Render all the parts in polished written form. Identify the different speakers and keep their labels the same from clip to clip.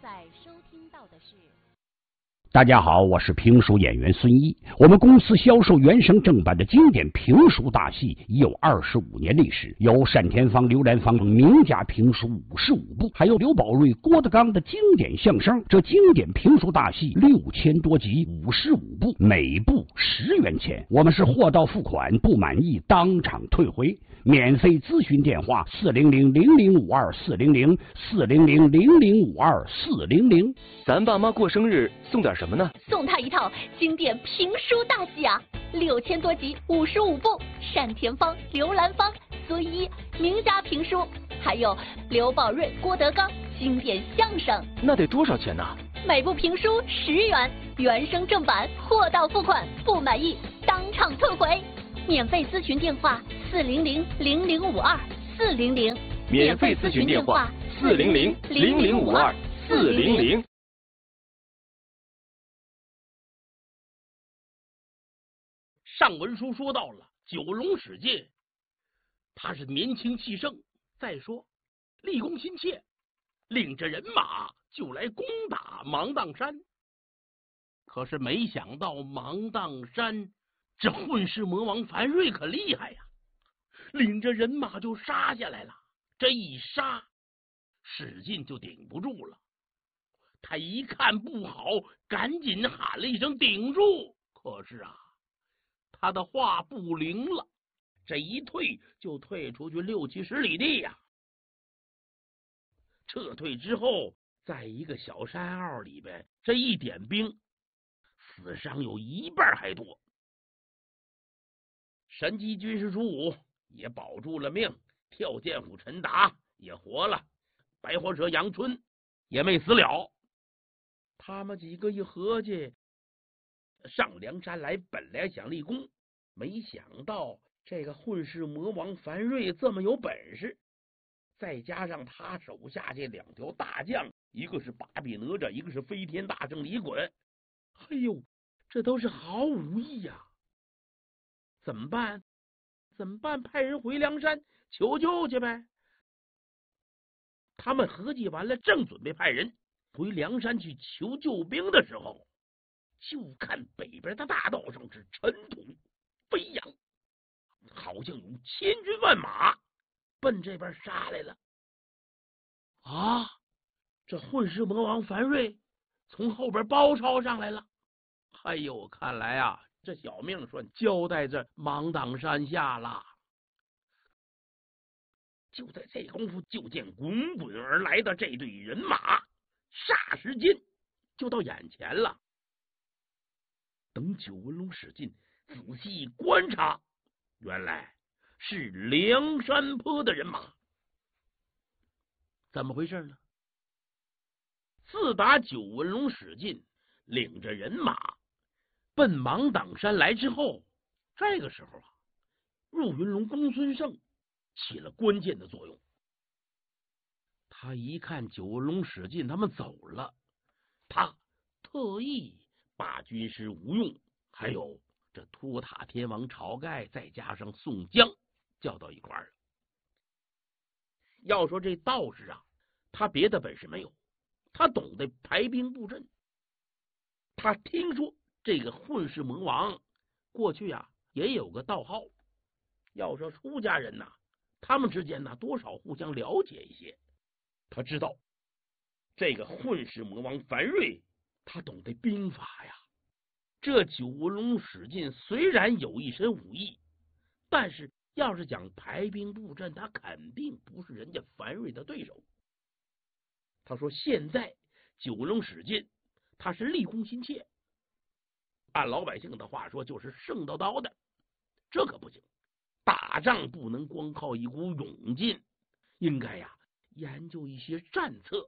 Speaker 1: 在收听到的是。
Speaker 2: 大家好，我是评书演员孙一。我们公司销售原声正版的经典评书大戏已有25年历史，有单田芳、刘兰芳名家评书55部，还有刘宝瑞、郭德纲的经典相声。这经典评书大戏6000多集，55部，每部10元钱。我们是货到付款，不满意当场退回。免费咨询电话400-0052-400，400-0052-400。
Speaker 3: 咱爸妈过生日送点什么呢？
Speaker 1: 送他一套经典评书大戏啊，6000多集，55部，单田芳、刘兰芳、孙一名家评书，还有刘宝瑞、郭德纲经典相声。
Speaker 3: 那得多少钱呢？
Speaker 1: 每部评书10元，原声正版，货到付款，不满意当场退回。免费咨询电话400-0052-400，
Speaker 3: 免费咨询电话400-0052-400。
Speaker 4: 上文书说到了九龙史进，他是年轻气盛，再说立功心切，领着人马就来攻打芒砀山。可是没想到芒砀山这混世魔王樊瑞可厉害呀，领着人马就杀下来了。这一杀，史进就顶不住了。他一看不好，赶紧喊了一声顶住。可是啊，他的话不灵了，这一退就退出去60-70里地呀。撤退之后，在一个小山坳里边，这一点兵，死伤有1半还多。神机军师朱武也保住了命，跳涧虎陈达也活了，白火蛇杨春也没死了。他们几个一合计，上梁山来本来想立功，没想到这个混世魔王樊瑞这么有本事，再加上他手下这2条大将，一个是八臂哪吒，一个是飞天大圣李衮，哎呦，这都是好武艺呀！怎么办？派人回梁山求救去呗。他们合计完了，正准备派人回梁山去求救兵的时候，就看北边的大道上是尘土飞扬，好像有千军万马奔这边杀来了。啊，这混世魔王樊瑞从后边包抄上来了。哎呦，看来啊，这小命算交代这芒砀山下了。就在这功夫，就见滚滚而来的这队人马，霎时间就到眼前了。等九纹龙史进仔细观察，原来是梁山坡的人马。怎么回事呢？自打九纹龙史进领着人马奔芒砀山来之后，这个时候啊，入云龙公孙胜起了关键的作用。他一看九纹龙史进他们走了，他特意把军师吴用还有这托塔天王晁盖再加上宋江叫到一块儿了。要说这道士啊，他别的本事没有，他懂得排兵布阵。他听说这个混世魔王过去啊也有个道号，要说出家人呐，他们之间呢多少互相了解一些。他知道这个混世魔王樊瑞他懂得兵法呀。这九纹龙史进虽然有一身武艺，但是要是讲排兵布阵，他肯定不是人家樊瑞的对手。他说现在九纹龙史进他是立功心切，按老百姓的话说就是圣叨叨的，这可不行。打仗不能光靠一股勇劲，应该呀研究一些战策。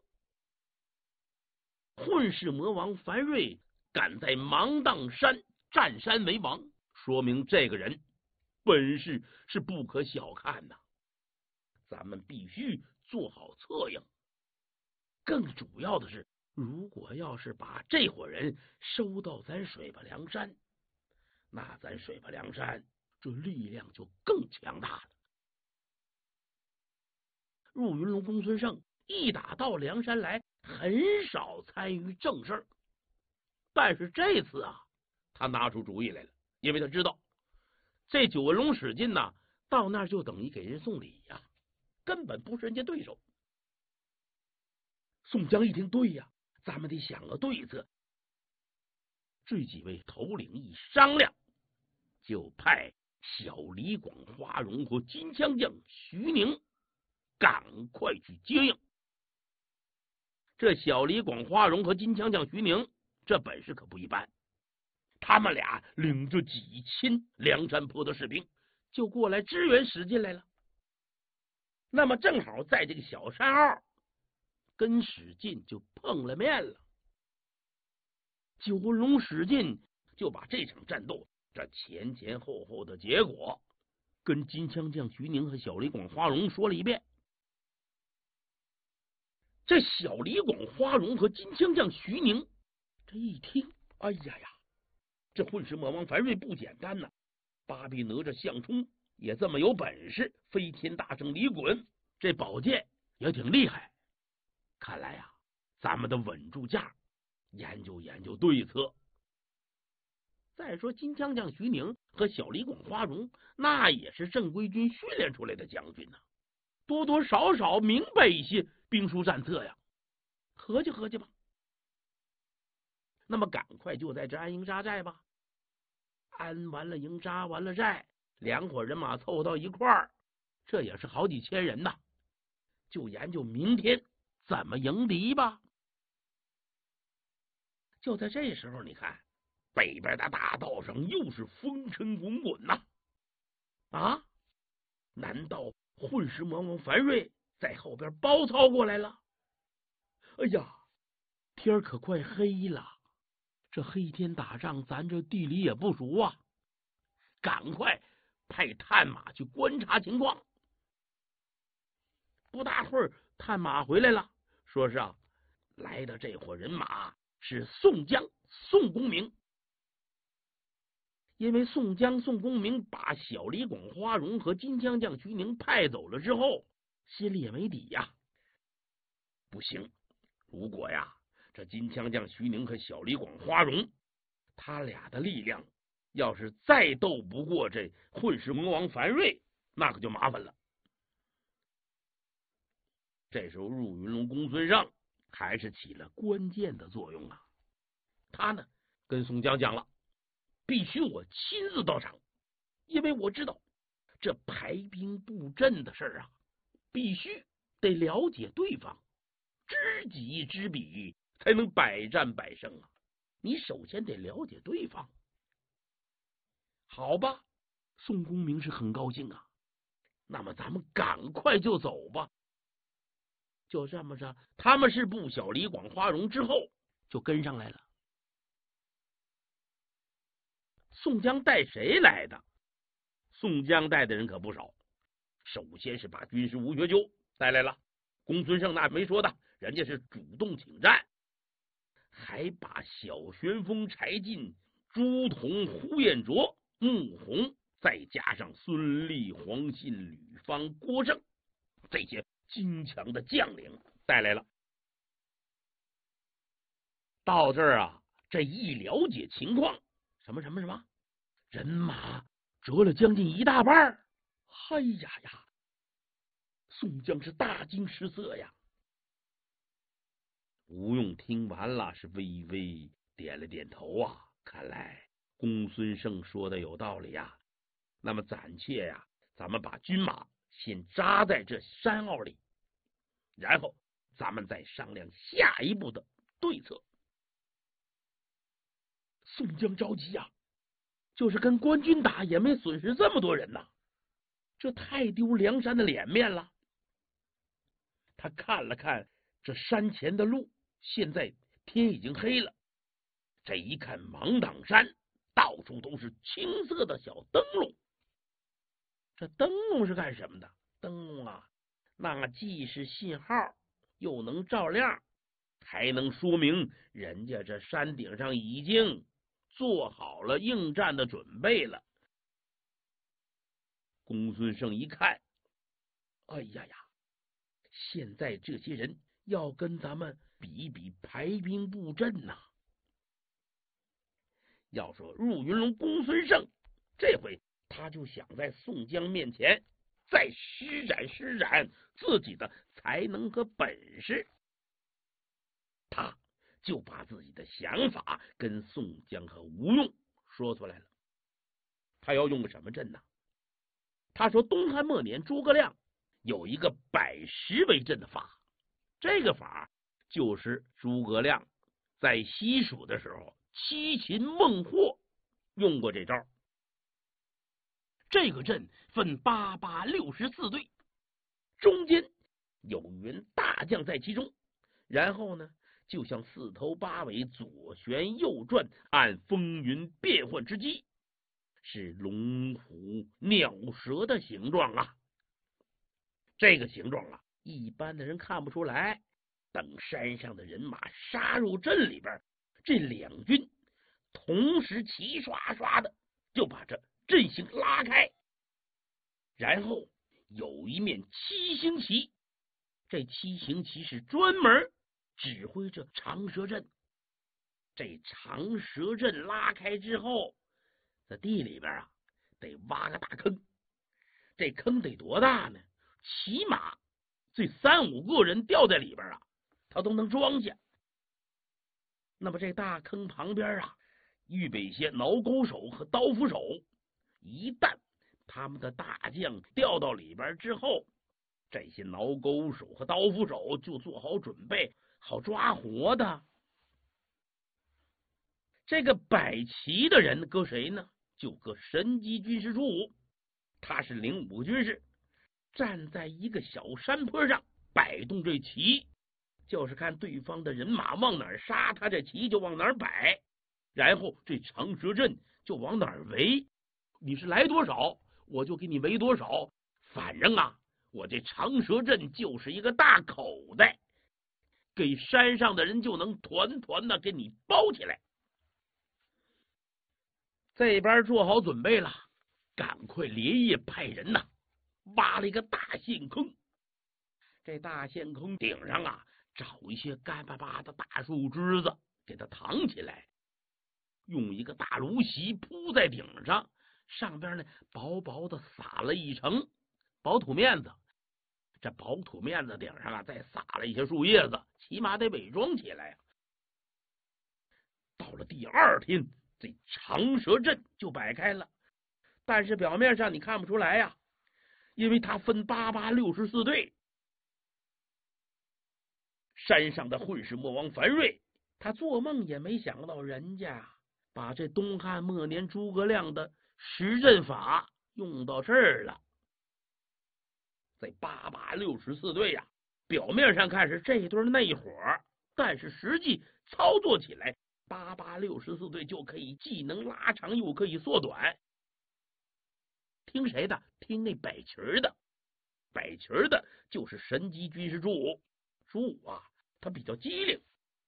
Speaker 4: 混世魔王樊瑞敢在芒砀山占山为王，说明这个人本事是不可小看呐。咱们必须做好策应。更主要的是，如果要是把这伙人收到咱水泊梁山，那咱水泊梁山这力量就更强大了。入云龙公孙胜一打到梁山来， 很少参与正事儿。但是这次啊，他拿出主意来了，因为他知道这九纹龙史进呢，到那儿就等于给人送礼呀，根本不是人家对手。宋江一听，对呀，咱们得想个对策。这几位头领一商量，就派小李广花荣和金枪将徐宁赶快去接应。这小李广花荣和金枪将徐宁，这本事可不一般，他们俩领着几千梁山泊的士兵就过来支援史进来了。那么正好在这个小山坳跟史进就碰了面了。九纹龙史进就把这场战斗这前前后后的结果跟金枪将徐宁和小李广花荣说了一遍。这小李广花荣和金枪将徐宁这一听，哎呀呀，这混世魔王樊瑞不简单呐，八臂哪吒项冲也这么有本事，飞天大圣李衮这宝剑也挺厉害。看来呀，咱们得稳住架，研究研究对策。再说金枪将徐宁和小李广花荣，那也是正规军训练出来的将军呐，多多少少明白一些兵书战策呀。合计合计吧，那么赶快就在这安营扎寨吧。安完了营，扎完了寨，两伙人马凑到一块儿，这也是好几千人呐，就研究明天怎么迎敌吧。就在这时候，你看北边的大道上又是风尘滚滚呐！啊，难道混世魔王樊瑞在后边包抄过来了？哎呀，天可快黑了，这黑天打仗，咱这地理也不熟啊，赶快派探马去观察情况。不大会儿，探马回来了，说是来的这伙人马是宋江、宋公明。因为宋江、宋公明把小李广花荣和金枪将徐宁派走了之后，心里也没底呀。不行，如果呀，这金枪将徐宁和小李广花荣，他俩的力量要是再斗不过这混世魔王樊瑞，那可就麻烦了。这时候入云龙公孙胜还是起了关键的作用啊。他呢跟宋江讲了，必须我亲自到场，因为我知道这排兵布阵的事儿啊，必须得了解对方，知己知彼，才能百战百胜啊。你首先得了解对方。好吧，宋公明是很高兴啊，那么咱们赶快就走吧。就这么着，他们是部小李广花荣之后就跟上来了。宋江带谁来的？宋江带的人可不少，首先是把军师吴学究带来了，公孙胜那没说的，人家是主动请战，还把小旋风柴进、朱仝、呼延灼、穆弘，再加上孙立、黄信、吕方、郭盛这些精强的将领带来了。到这儿啊，这一了解情况，什么人马折了将近一大半。哎呀呀，宋江是大惊失色呀。吴用听完了是微微点了点头啊，看来公孙胜说的有道理呀。那么暂且呀，咱们把军马先扎在这山坳里，然后咱们再商量下一步的对策。宋江着急呀，就是跟官军打也没损失这么多人呐，这太丢梁山的脸面了。他看了看这山前的路，现在天已经黑了，这一看芒砀山到处都是青色的小灯笼。这灯笼是干什么的？灯笼啊，那既是信号，又能照亮，还能说明人家这山顶上已经做好了应战的准备了。公孙胜一看，哎呀呀，现在这些人要跟咱们比一比排兵布阵呐。要说入云龙公孙胜，这回他就想在宋江面前再施展自己的才能和本事，他就把自己的想法跟宋江和吴用说出来了。他要用个什么阵呢？他说东汉末年诸葛亮有一个百十为阵的法，这个法就是诸葛亮在西蜀的时候七擒孟获用过这招。这个阵分864队，中间有员大将在其中，然后呢就像四头八尾，左旋右转，按风云变幻之机，是龙虎鸟蛇的形状啊。这个形状啊，一般的人看不出来。等山上的人马杀入阵里边，这两军同时齐刷刷的就把这阵型拉开，然后有一面七星旗，这七星旗是专门指挥着长蛇阵。这长蛇阵拉开之后，在地里边啊得挖个大坑，这坑得多大呢？起码这3-5个人掉在里边啊，他都能装下。那么这大坑旁边啊，预备一些挠钩手和刀斧手，一旦他们的大将掉到里边之后，这些挠钩手和刀斧手就做好准备，好抓活的。这个摆旗的人搁谁呢？就搁神机军师朱武，他是领5个军士，站在一个小山坡上摆动这旗，就是看对方的人马往哪儿杀，他这旗就往哪儿摆，然后这长蛇阵就往哪儿围。你是来多少，我就给你围多少。反正啊，我这长蛇阵就是一个大口袋，给山上的人就能团团的给你包起来。这边做好准备了，赶快连夜派人呐，挖了一个大陷坑。这大陷坑顶上啊，找一些干巴巴的大树枝子给它扛起来，用一个大芦席铺在顶上，上边呢薄薄的撒了一层薄土面子。这薄土面子顶上啊再撒了一些树叶子，起码得伪装起来。到了第2天，这长蛇阵就摆开了，但是表面上你看不出来呀，因为它分864队。山上的混世魔王樊瑞，他做梦也没想到人家把这东汉末年诸葛亮的十阵法用到这儿了。这864队呀，表面上看是这对内伙，但是实际操作起来，864队就可以既能拉长又可以缩短。听谁的？听那摆旗的。摆旗的就是神机军师朱武。朱武啊，他比较机灵。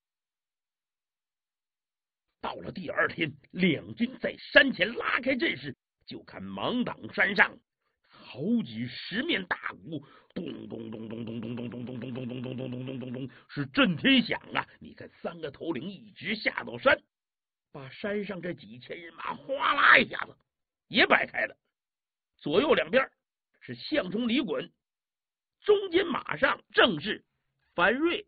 Speaker 4: 到了第2天，两军在山前拉开阵势，就看芒砀山上好几十面大鼓，咚咚咚咚咚咚咚咚咚咚咚咚咚咚咚咚咚咚，是震天响啊！你看3个头领一直下到山，把山上这几千人马哗啦一下子也摆开了。左右两边是项冲、李衮，中间马上正是樊瑞。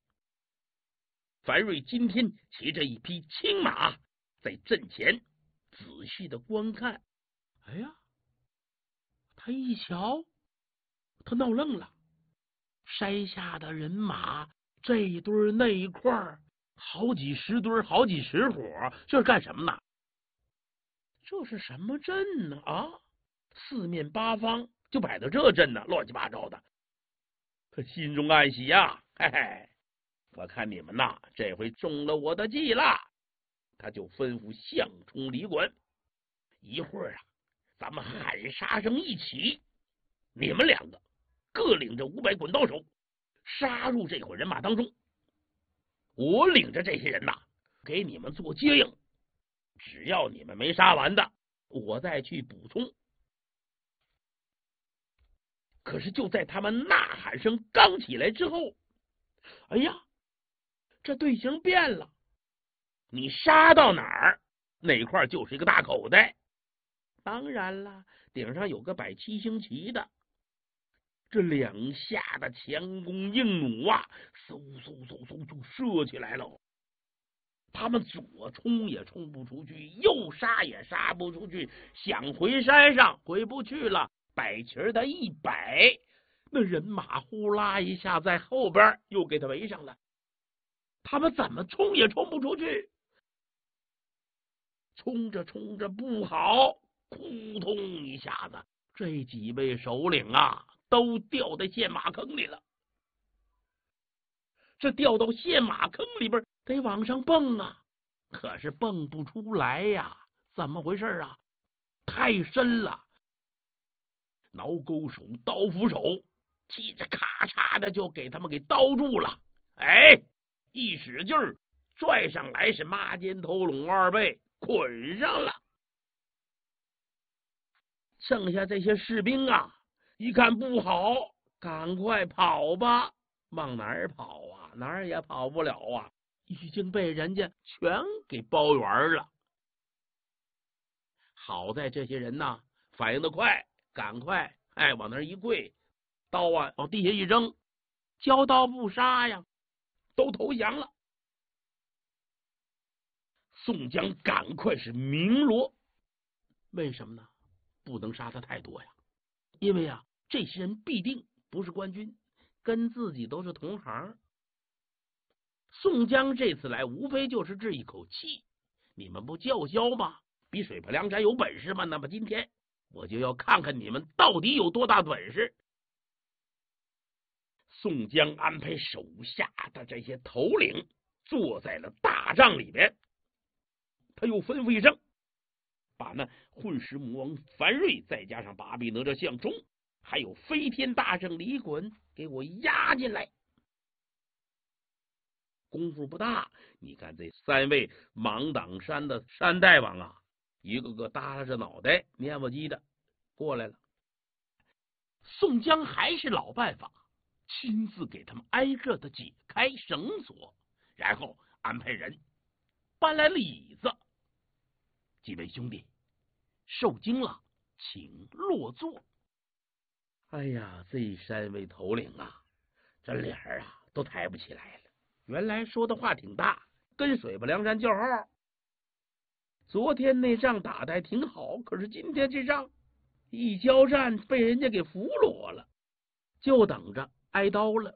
Speaker 4: 樊瑞今天骑着一匹青马，在阵前仔细的观看。哎呀，他一瞧，他闹愣了。山下的人马这一堆那一块，好几十堆，好几十伙，这是干什么呢？这是什么阵呢？啊，四面八方就摆到这阵呢，乱七八糟的。他心中暗喜呀，嘿嘿，我看你们呐，这回中了我的计了。他就吩咐项冲、李衮，一会儿啊，咱们喊杀声一起，你们2个各领着500滚刀手，杀入这伙人马当中。我领着这些人呐，给你们做接应。只要你们没杀完的，我再去补充。可是就在他们呐喊声刚起来之后， 哎呀，这队形变了，你杀到哪儿，哪块就是一个大口袋。当然了，顶上有个摆7星旗的。这两下的强弓硬弩啊，嗖嗖嗖嗖就射起来了。他们左冲也冲不出去，右杀也杀不出去，想回山上回不去了。摆旗的一摆，那人马呼啦一下在后边又给他围上了。他们怎么冲也冲不出去，冲着冲着不好，扑通一下子，这几位首领啊都掉在陷马坑里了。这掉到陷马坑里边得往上蹦啊，可是蹦不出来呀，怎么回事啊？太深了，挠钩手、刀斧手气着咔嚓的就给他们给刀住了。哎，一使劲儿拽上来，是抹肩头拢二背捆上了。剩下这些士兵啊，一看不好，赶快跑吧！往哪儿跑啊？哪儿也跑不了啊！已经被人家全给包圆了。好在这些人呐，反应得快，赶快往那儿一跪，刀啊往地下一扔，交刀不杀呀，都投降了。宋江赶快是鸣锣，为什么呢？不能杀他太多呀，因为啊，这些人必定不是官军，跟自己都是同行。宋江这次来无非就是置一口气，你们不叫嚣吗？比水泊梁山有本事吗？那么今天我就要看看你们到底有多大本事。宋江安排手下的这些头领坐在了大帐里边，他又吩咐一声，把那混世魔王樊瑞，再加上八臂哪吒项冲，还有飞天大圣李衮给我押进来。功夫不大，你看这3位芒砀山的山大王啊，一个个耷拉着脑袋，面不唧的过来了。宋江还是老办法，亲自给他们挨个的解开绳索，然后安排人搬来了椅子。几位兄弟，受惊了，请落座。哎呀，这3位头领啊，这脸啊都抬不起来了。原来说的话挺大，跟水泊梁山叫号。昨天那仗打得还挺好，可是今天这仗一交战被人家给俘虏了，就等着挨刀了。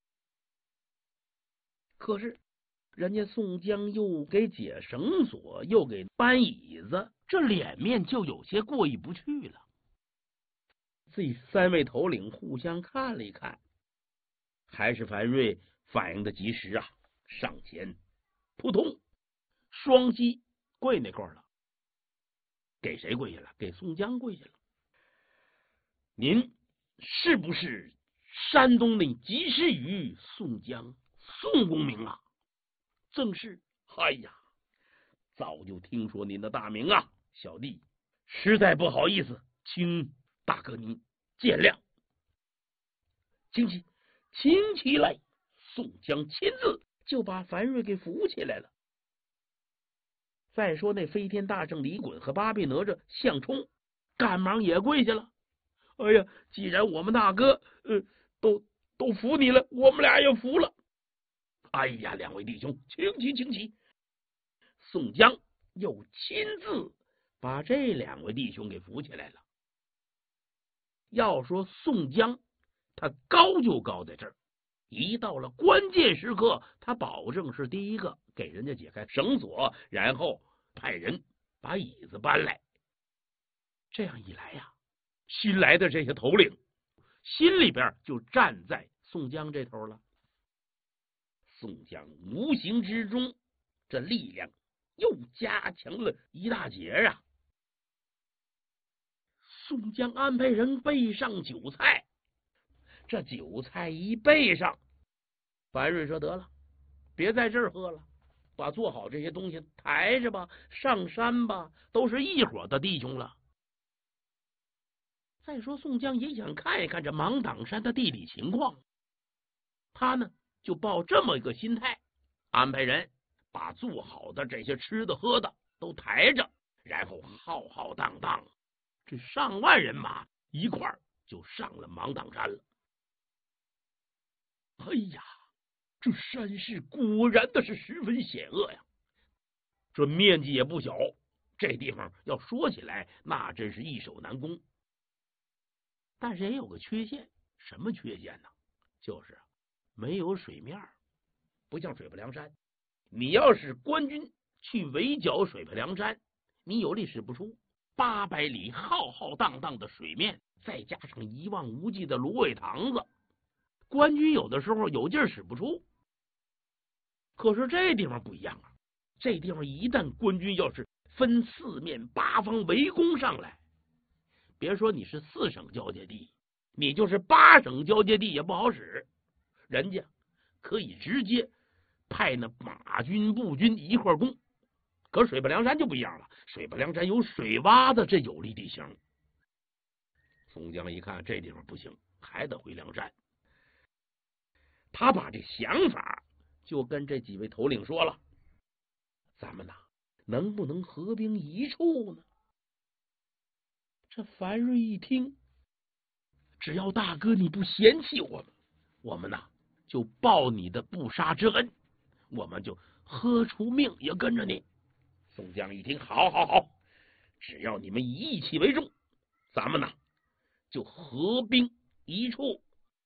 Speaker 4: 可是人家宋江又给解绳索，又给搬椅子，这脸面就有些过意不去了。这3位头领互相看了一看，还是樊瑞反应的及时啊，上前扑通双膝跪那块了。给谁跪下了？给宋江跪下了。您是不是山东那及时雨宋江宋公明啊？正是。哎呀，早就听说您的大名啊，小弟实在不好意思，请大哥您见谅。请起来。宋江亲自就把樊瑞给扶起来了。再说那飞天大圣李衮和八臂哪吒项冲赶忙也跪下了。哎呀，既然我们大哥都服你了，我们俩也服了。哎呀，2位弟兄，请起。宋江又亲自把这2位弟兄给扶起来了。要说宋江他高就高在这儿，一到了关键时刻，他保证是第一个给人家解开绳索，然后派人把椅子搬来。这样一来呀，新来的这些头领心里边就站在宋江这头了。宋江无形之中这力量又加强了一大截啊。宋江安排人备上酒菜，这酒菜一备上，樊瑞说得了，别在这儿喝了，把做好这些东西抬着吧，上山吧，都是一伙的弟兄了。再说宋江也想看一看这芒砀山的地理情况，他呢就抱这么一个心态，安排人把做好的这些吃的喝的都抬着，然后浩浩荡荡这上万人马一块儿就上了芒砀山了。哎呀，这山势果然的是十分险恶呀，这面积也不小，这地方要说起来那真是易守难攻。但是也有个缺陷，什么缺陷呢？就是没有水面，不像水泊梁山，你要是官军去围剿水泊梁山，你有力使不出，800里浩浩荡荡的水面，再加上一望无际的芦苇塘子，官军有的时候有劲儿使不出。可是这地方不一样啊，这地方一旦官军要是分4面8方围攻上来，别说你是4省交界地，你就是8省交界地也不好使。人家可以直接派那马军步军一块攻，可水泊梁山就不一样了，水泊梁山有水洼的这有利地形。宋江一看这地方不行，还得回梁山。他把这想法就跟这几位头领说了，咱们能不能合兵一处呢？这樊瑞一听，只要大哥你不嫌弃我们就报你的不杀之恩，我们就喝出命也跟着你。宋江一听，好，只要你们以义气为重，咱们就合兵一处。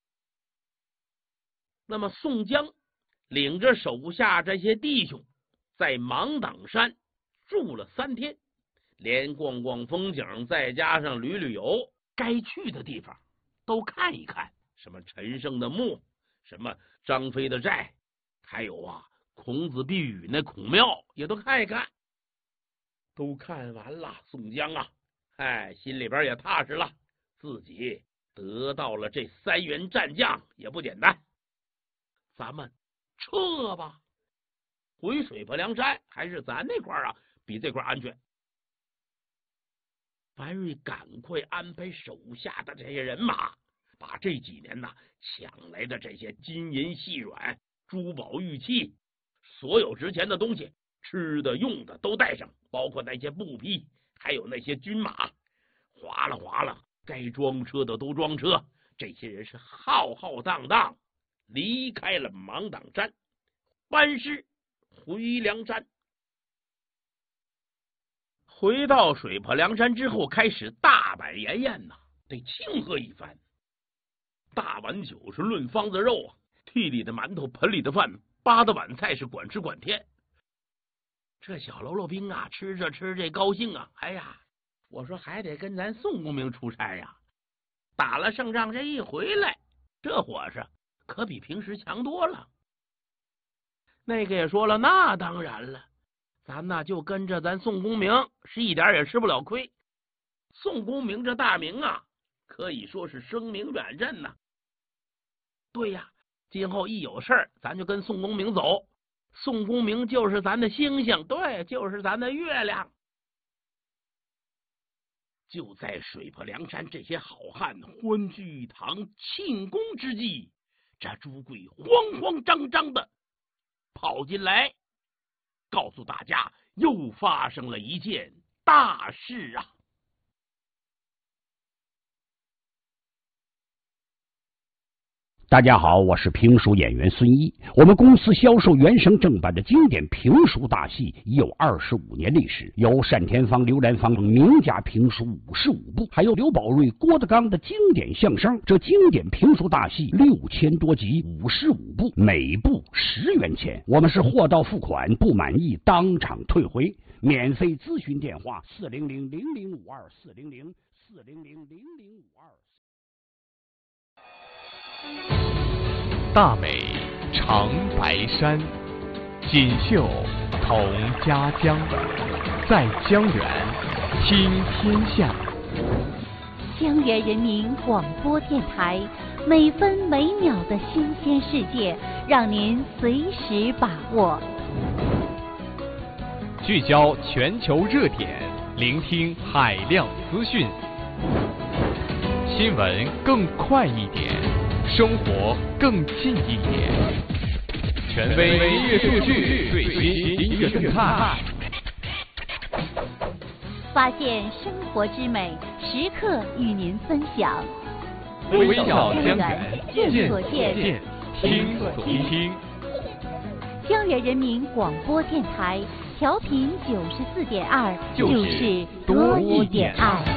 Speaker 4: 那么宋江领着手下这些弟兄在芒砀山住了3天，连逛逛风景，再加上旅旅游，该去的地方都看一看，什么陈胜的墓，什么张飞的寨，还有孔子避雨那孔庙也都看一看。都看完了，宋江心里边也踏实了，自己得到了这3员战将也不简单。咱们撤吧，回水泊梁山还是咱那块比这块安全。樊瑞赶快安排手下的这些人马，把这几年抢来的这些金银细软、珠宝玉器，所有值钱的东西，吃的用的都带上，包括那些布匹，还有那些军马，划了，该装车的都装车。这些人是浩浩荡荡离开了芒砀山，班师回梁山。回到水泊梁山之后，开始大摆筵宴得庆贺一番。大碗酒是论方子肉屉里的馒头，盆里的饭，八的碗菜是管吃管添。这小喽啰兵吃着吃这高兴哎呀，我说还得跟咱宋公明出差呀，打了胜仗这一回来，这伙食可比平时强多了。那个也说了，那当然了，咱就跟着咱宋公明是一点也吃不了亏。宋公明这大名可以说是声名远振对呀，今后一有事儿咱就跟宋公明走，宋公明就是咱的星星，对，就是咱的月亮。就在水泊梁山这些好汉欢聚一堂庆功之际，这朱贵慌慌张张的跑进来，告诉大家又发生了一件大事
Speaker 2: 大家好，我是评书演员孙一。我们公司销售原声正版的经典评书大戏已有25年历史，有单田芳、刘兰芳名家评书55部，还有刘宝瑞、郭德纲的经典相声。这经典评书大戏6000多集，55部，每部10元钱。我们是货到付款，不满意当场退回。免费咨询电话400-0052，400-0052。
Speaker 5: 大美长白山，锦绣同家江，在江源听天下。
Speaker 1: 江源人民广播电台，每分每秒的新鲜世界，让您随时把握。
Speaker 5: 聚焦全球热点，聆听海量资讯，新闻更快一点，生活更近一点。 权威音乐数据，最新音乐动态，
Speaker 1: 发现生活之美，时刻与您分享。
Speaker 5: 微笑江源，
Speaker 1: 见所见，
Speaker 5: 听所听。
Speaker 1: 江源人民广播电台调频94.2，就是多一点爱。